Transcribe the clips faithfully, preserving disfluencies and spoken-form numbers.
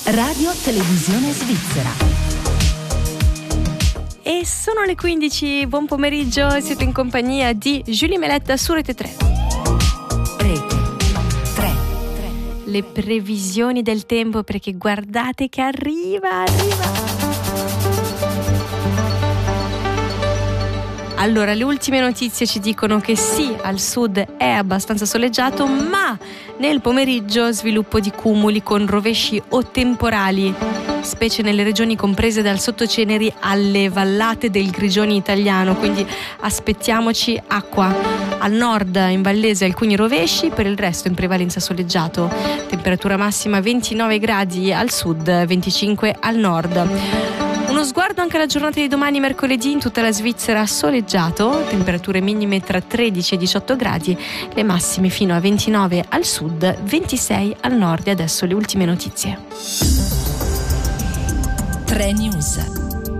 Radio Televisione Svizzera. E sono le quindici, buon pomeriggio, siete in compagnia di Julie Meletta su Rete tre. Rete tre. Le previsioni del tempo, perché guardate che arriva, arriva. Allora, le ultime notizie ci dicono che sì, al sud è abbastanza soleggiato, ma nel pomeriggio sviluppo di cumuli con rovesci o temporali, specie nelle regioni comprese dal Sottoceneri alle vallate del Grigioni italiano, quindi aspettiamoci acqua. Al nord in Vallese alcuni rovesci, per il resto in prevalenza soleggiato. Temperatura massima ventinove gradi al sud, venticinque al nord. Uno sguardo anche alla giornata di domani, mercoledì, in tutta la Svizzera soleggiato, temperature minime tra tredici e diciotto gradi, le massime fino a ventinove al sud, ventisei al nord. E adesso le ultime notizie. tre News.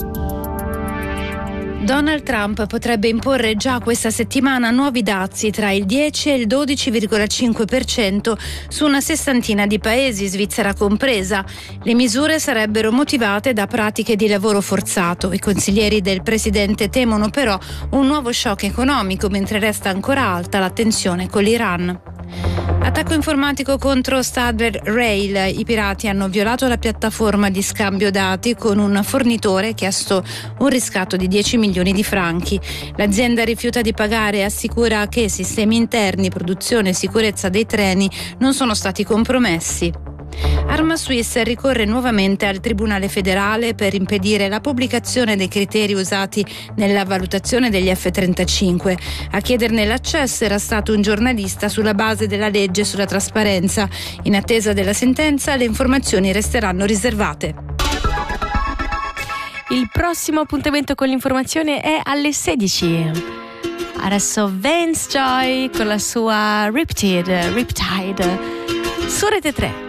Donald Trump potrebbe imporre già questa settimana nuovi dazi tra il dieci e il dodici virgola cinque per cento su una sessantina di paesi, Svizzera compresa. Le misure sarebbero motivate da pratiche di lavoro forzato. I consiglieri del presidente temono però un nuovo shock economico, mentre resta ancora alta la tensione con l'Iran. Attacco informatico contro Stadler Rail. I pirati hanno violato la piattaforma di scambio dati con un fornitore e chiesto un riscatto di dieci milioni di franchi. L'azienda rifiuta di pagare e assicura che sistemi interni, produzione e sicurezza dei treni non sono stati compromessi. Arma Swiss ricorre nuovamente al Tribunale federale per impedire la pubblicazione dei criteri usati nella valutazione degli F trentacinque. A chiederne l'accesso era stato un giornalista sulla base della legge sulla trasparenza. In attesa della sentenza, le informazioni resteranno riservate. Il prossimo appuntamento con l'informazione è alle sedici. Adesso Vance Joy con la sua Riptide, Riptide su Rete tre.